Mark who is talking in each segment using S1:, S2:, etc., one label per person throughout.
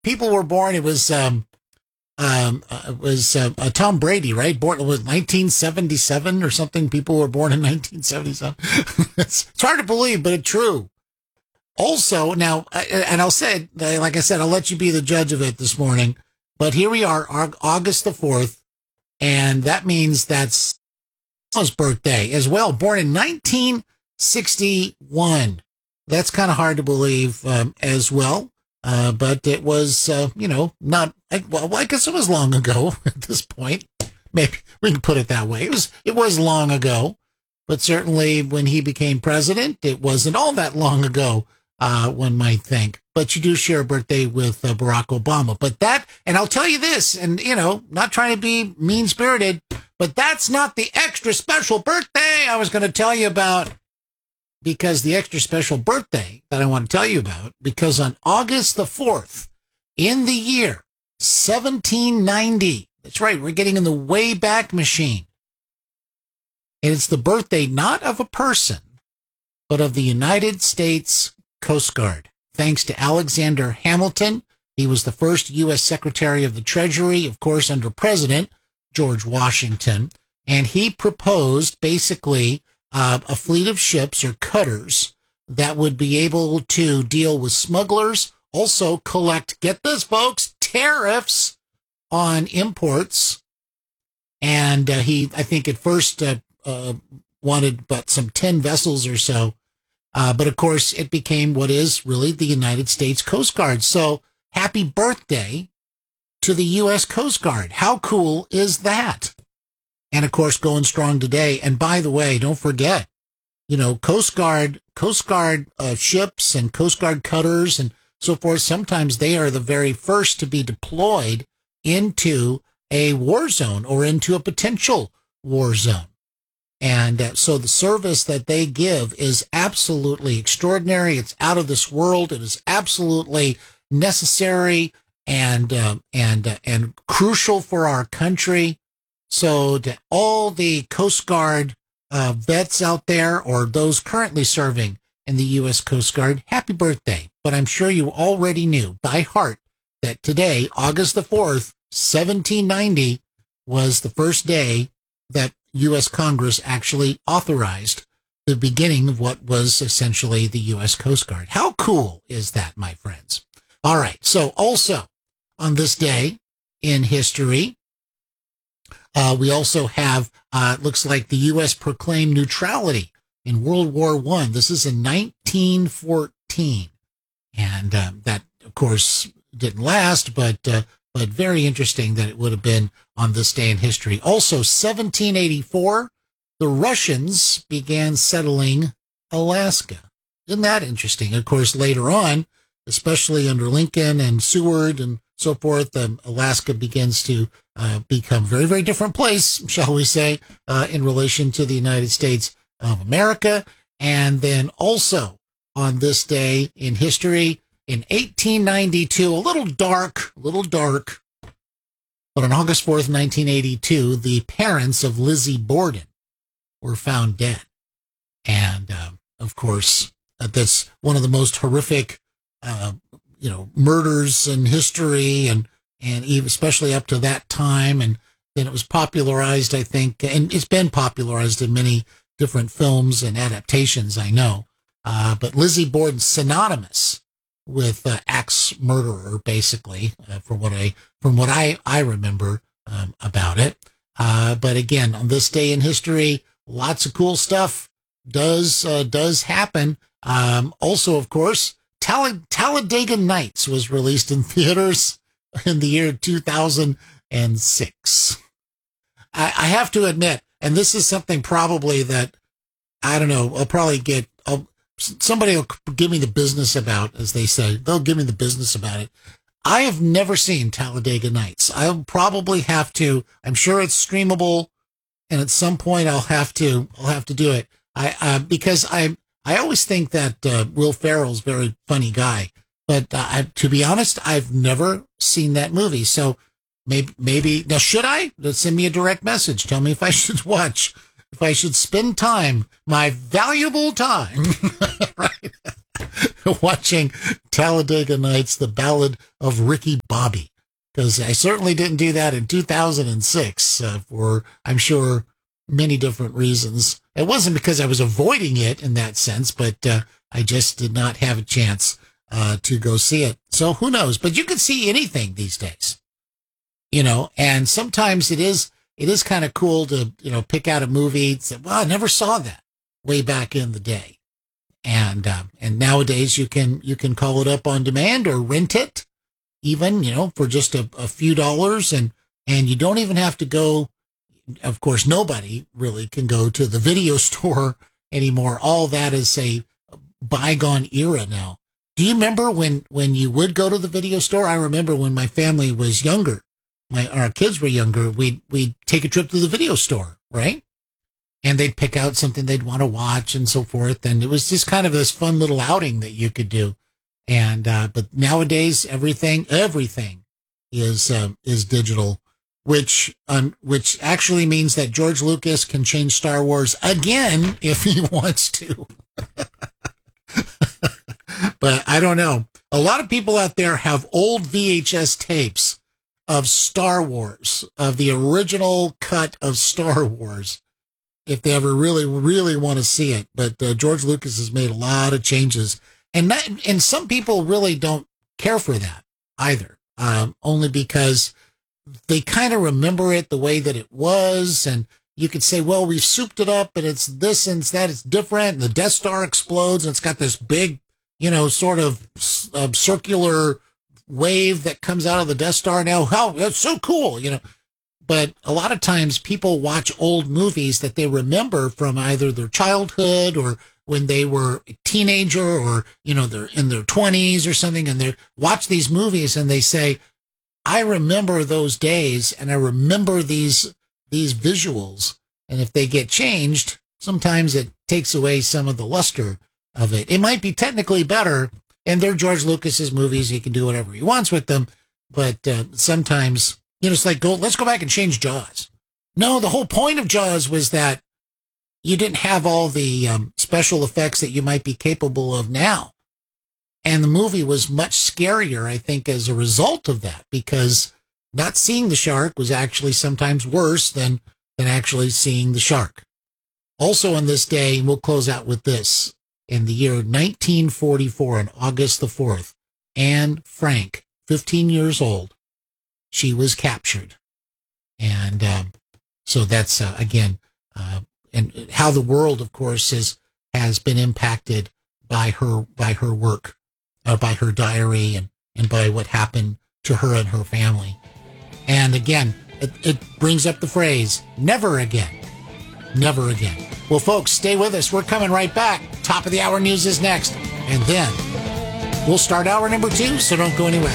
S1: people were born. It was Tom Brady, right? Born it was 1977 or something. People were born in 1977. It's hard to believe, but it's true. Also, now, and I'll say, like I said, I'll let you be the judge of it this morning. But here we are, August the 4th, and that means that's his birthday as well. Born in 1961. That's kind of hard to believe as well. But it was, not, well, I guess it was long ago at this point. Maybe we can put it that way. It was long ago, but certainly when he became president, it wasn't all that long ago, one might think. But you do share a birthday with Barack Obama. But that, and I'll tell you this, and, not trying to be mean-spirited, but that's not the extra special birthday I was going to tell you about. Because the extra special birthday that I want to tell you about, because on August the 4th, in the year 1790, that's right, we're getting in the way back machine. And it's the birthday not of a person, but of the United States Coast Guard. Thanks to Alexander Hamilton. He was the first U.S. Secretary of the Treasury, of course, under President George Washington. And he proposed basically a fleet of ships or cutters that would be able to deal with smugglers, also collect, get this, folks, tariffs on imports. And I think at first wanted but some 10 vessels or so. But of course, it became what is really the United States Coast Guard. So happy birthday to the U.S. Coast Guard. How cool is that? And of course, going strong today. And by the way, don't forget, Coast Guard ships and Coast Guard cutters and so forth. Sometimes they are the very first to be deployed into a war zone or into a potential war zone. And so the service that they give is absolutely extraordinary. It's out of this world. It is absolutely necessary and crucial for our country. So to all the Coast Guard vets out there or those currently serving in the U.S. Coast Guard, happy birthday. But I'm sure you already knew by heart that today, August the 4th, 1790, was the first day that U.S. Congress actually authorized the beginning of what was essentially the U.S. Coast Guard. How cool is that, my friends? All right. So also on this day in history, we also have, it looks like the U.S. proclaimed neutrality in World War I. This is in 1914. And that, of course, didn't last, but very interesting that it would have been on this day in history. Also, 1784, the Russians began settling Alaska. Isn't that interesting? Of course, later on, especially under Lincoln and Seward and so forth, Alaska begins to become a very, very different place, shall we say, in relation to the United States of America. And then also on this day in history, in 1892, a little dark, but on August 4th, 1982, the parents of Lizzie Borden were found dead. And, of course, that's one of the most horrific, murders in history and even especially up to that time. And then it was popularized, I think, and it's been popularized in many different films and adaptations, I know. But Lizzie Borden, synonymous with axe murderer, basically, from what I remember about it. But again, on this day in history, lots of cool stuff does happen. Also, of course, Talladega Nights was released in theaters in the year 2006. I have to admit, and this is something probably that, I don't know, somebody will give me the business about, as they say. They'll give me the business about it. I have never seen Talladega Nights. I'll probably have to, I'm sure it's streamable, and at some point I'll have to do it. Because I always think that Will Ferrell's a very funny guy, but to be honest, I've never seen that movie. So maybe now, should I? Send me a direct message. Tell me if I should watch, if I should spend time, my valuable time, right? watching Talladega Nights, The Ballad of Ricky Bobby, because I certainly didn't do that in 2006 for, I'm sure, many different reasons. It wasn't because I was avoiding it in that sense, but I just did not have a chance to go see it. So who knows? But you can see anything these days, and sometimes it is kind of cool to, pick out a movie and say, well, I never saw that way back in the day. And nowadays you can call it up on demand or rent it even, for just a few dollars. And you don't even have to go. Of course, nobody really can go to the video store anymore. All that is a bygone era now. Do you remember when you would go to the video store? I remember when my family was younger, our kids were younger, we'd take a trip to the video store, right? And they'd pick out something they'd want to watch and so forth. And it was just kind of this fun little outing that you could do. And, but nowadays everything is digital, which actually means that George Lucas can change Star Wars again if he wants to. But I don't know. A lot of people out there have old VHS tapes of Star Wars, of the original cut of Star Wars, if they ever really, really want to see it. But George Lucas has made a lot of changes. And some people really don't care for that either, only because they kind of remember it the way that it was. And you could say, well, we've souped it up and it's this and it's that, it's different. And the Death Star explodes and it's got this big, sort of circular wave that comes out of the Death Star now. How that's so cool, But a lot of times people watch old movies that they remember from either their childhood or when they were a teenager or, they're in their 20s or something, and they watch these movies and they say, I remember those days and I remember these visuals. And if they get changed, sometimes it takes away some of the luster of it. It might be technically better, and they're George Lucas's movies. He can do whatever he wants with them. But sometimes, it's like, let's go back and change Jaws. No, the whole point of Jaws was that you didn't have all the special effects that you might be capable of now. And the movie was much scarier, I think, as a result of that, because not seeing the shark was actually sometimes worse than actually seeing the shark. Also on this day, and we'll close out with this, in the year 1944, on August the 4th, Anne Frank, 15 years old, she was captured. And so that's, again, and how the world, of course, has been impacted by her work, by her diary, and by what happened to her and her family. And again, it brings up the phrase, never again. Never again. Well, folks, stay with us. We're coming right back. Top of the hour news is next. And then we'll start hour number 2, so don't go anywhere.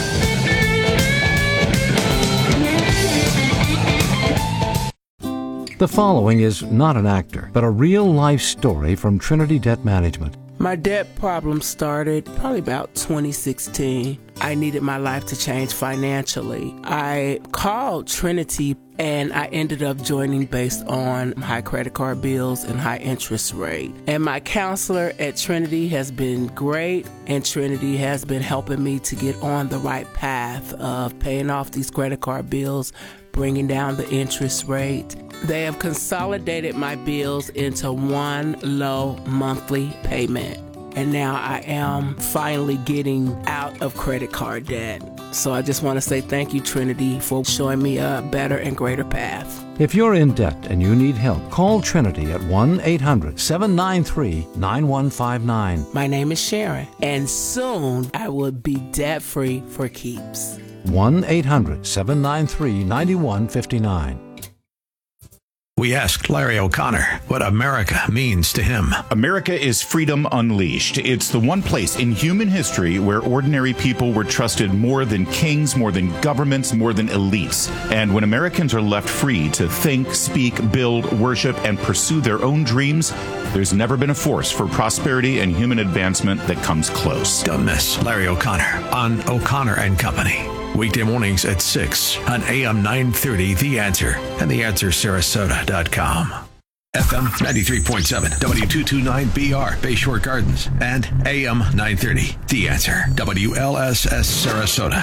S2: The following is not an actor, but a real-life story from Trinity Debt Management.
S3: My debt problem started probably about 2016. I needed my life to change financially. I called Trinity and I ended up joining based on high credit card bills and high interest rate. And my counselor at Trinity has been great, and Trinity has been helping me to get on the right path of paying off these credit card bills, bringing down the interest rate. They have consolidated my bills into one low monthly payment. And now I am finally getting out of credit card debt. So I just want to say thank you, Trinity, for showing me a better and greater path.
S2: If you're in debt and you need help, call Trinity at 1-800-793-9159.
S3: My name is Sharon, and soon I will be debt-free for keeps.
S2: 1-800-793-9159.
S4: We asked Larry O'Connor what America means to him.
S5: America is freedom unleashed. It's the one place in human history where ordinary people were trusted more than kings, more than governments, more than elites. And when Americans are left free to think, speak, build, worship, and pursue their own dreams, there's never been a force for prosperity and human advancement that comes close.
S4: Don't miss Larry O'Connor on O'Connor and Company. Weekday mornings at 6 on AM 930, The Answer, and TheAnswerSarasota.com. FM 93.7, W229BR, Bayshore Gardens, and AM 930. The Answer, WLSS Sarasota.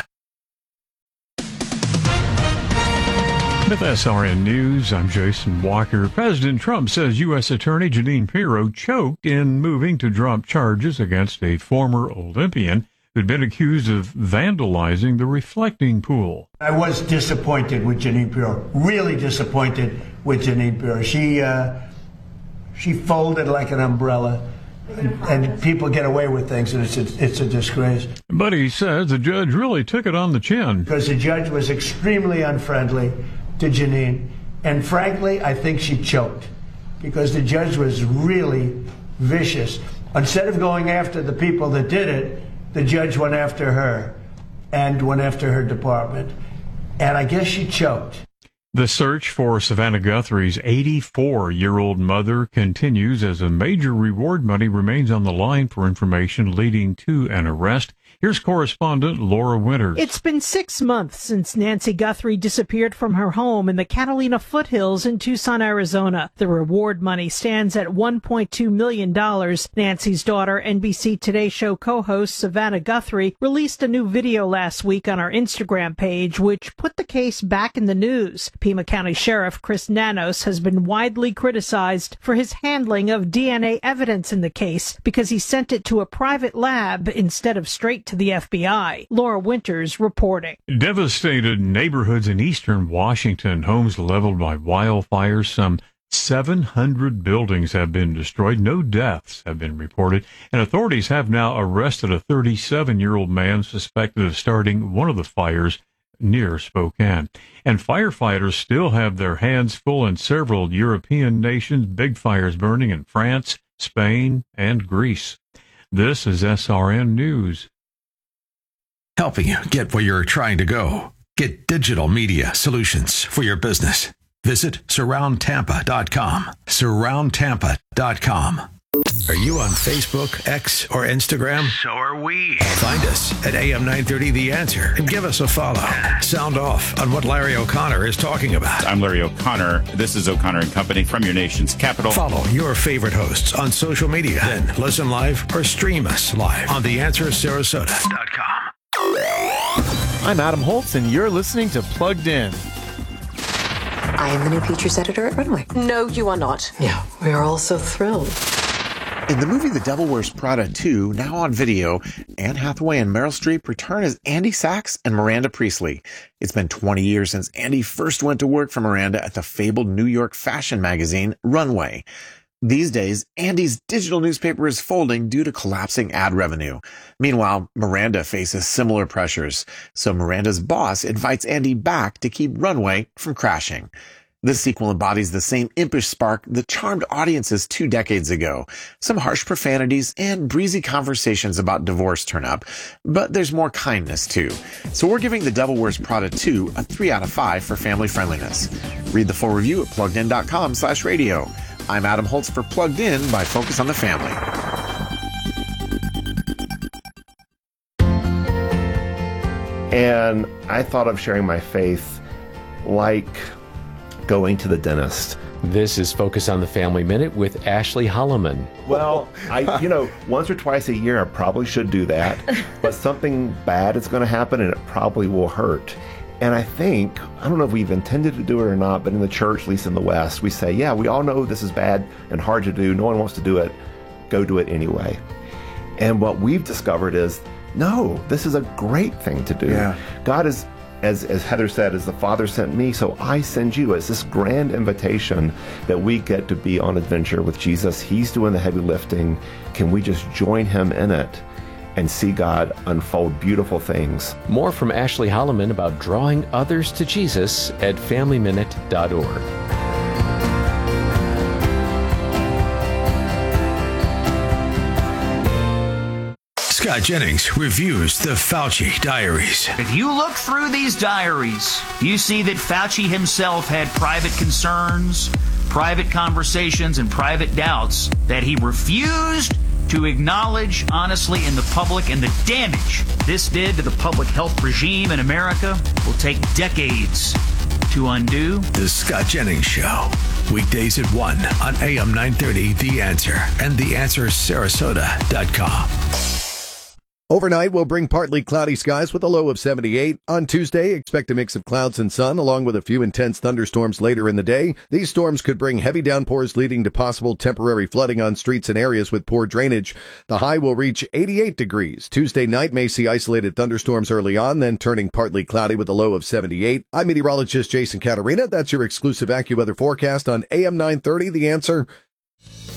S6: With SRN News, I'm Jason Walker. President Trump says U.S. Attorney Jeanine Pirro choked in moving to drop charges against a former Olympian who'd been accused of vandalizing the reflecting pool.
S7: I was disappointed with Jeanine Pirro, really disappointed with Jeanine Pirro. She folded like an umbrella, and people get away with things, and it's a disgrace.
S6: But he says the judge really took it on the chin.
S7: Because the judge was extremely unfriendly to Jeanine, and frankly, I think she choked, because the judge was really vicious. Instead of going after the people that did it, the judge went after her and went after her department. And I guess she choked.
S6: The search for Savannah Guthrie's 84-year-old mother continues as a major reward money remains on the line for information leading to an arrest. Here's correspondent Laura Winters.
S8: It's been 6 months since Nancy Guthrie disappeared from her home in the Catalina foothills in Tucson, Arizona. The reward money stands at $1.2 million. Nancy's daughter, NBC Today show co-host Savannah Guthrie, released a new video last week on our Instagram page, which put the case back in the news. Pima County Sheriff Chris Nanos has been widely criticized for his handling of DNA evidence in the case because he sent it to a private lab instead of straight to the FBI. Laura Winters reporting.
S6: Devastated neighborhoods in eastern Washington, homes leveled by wildfires. Some 700 buildings have been destroyed. No deaths have been reported, and authorities have now arrested a 37-year-old man suspected of starting one of the fires near Spokane. And firefighters still have their hands full in several European nations. Big fires burning in France, Spain, and Greece. This is SRN News.
S4: Helping you get where you're trying to go. Get digital media solutions for your business. Visit surroundtampa.com. Surroundtampa.com. Are you on Facebook, X, or Instagram?
S9: So are we.
S4: Find us at AM 930 The Answer and give us a follow. Sound off on what Larry O'Connor is talking about.
S5: I'm Larry O'Connor. This is O'Connor and Company from your nation's capital.
S4: Follow your favorite hosts on social media. Then listen live or stream us live on TheAnswerSarasota.com.
S10: I'm Adam Holtz, and you're listening to Plugged In.
S11: I am the new features editor at Runway.
S12: No, you are not.
S11: Yeah, we are all so thrilled.
S13: In the movie The Devil Wears Prada 2, now on video, Anne Hathaway and Meryl Streep return as Andy Sachs and Miranda Priestley. It's been 20 years since Andy first went to work for Miranda at the fabled New York fashion magazine, Runway. These days, Andy's digital newspaper is folding due to collapsing ad revenue. Meanwhile, Miranda faces similar pressures, so Miranda's boss invites Andy back to keep Runway from crashing. This sequel embodies the same impish spark that charmed audiences 2 decades ago. Some harsh profanities and breezy conversations about divorce turn up, but there's more kindness too. So we're giving The Devil Wears Prada 2 a 3 out of 5 for family friendliness. Read the full review at pluggedin.com/radio. I'm Adam Holtz for Plugged In by Focus on the Family.
S14: And I thought of sharing my faith like going to the dentist.
S15: This is Focus on the Family Minute with Ashley Holloman.
S14: Well, once or twice a year I probably should do that, but something bad is going to happen and it probably will hurt. And I think, I don't know if we've intended to do it or not, but in the church, at least in the West, we say, yeah, we all know this is bad and hard to do. No one wants to do it. Go do it anyway. And what we've discovered is, no, this is a great thing to do. Yeah. God is, as Heather said, as the Father sent me, so I send you. It's this grand invitation that we get to be on adventure with Jesus. He's doing the heavy lifting. Can we just join him in it and see God unfold beautiful things?
S15: More from Ashley Holloman about drawing others to Jesus at FamilyMinute.org.
S4: Scott Jennings reviews the Fauci diaries.
S16: If you look through these diaries, you see that Fauci himself had private concerns, private conversations, and private doubts that he refused to acknowledge honestly in the public, and the damage this did to the public health regime in America will take decades to undo.
S4: The Scott Jennings Show. Weekdays at 1 on AM 930, The Answer, and TheAnswerSarasota.com.
S9: Overnight will bring partly cloudy skies with a low of 78. On Tuesday, expect a mix of clouds and sun, along with a few intense thunderstorms later in the day. These storms could bring heavy downpours, leading to possible temporary flooding on streets and areas with poor drainage. The high will reach 88 degrees. Tuesday night may see isolated thunderstorms early on, then turning partly cloudy with a low of 78. I'm meteorologist Jason Caterina. That's your exclusive AccuWeather forecast on AM 930, The Answer.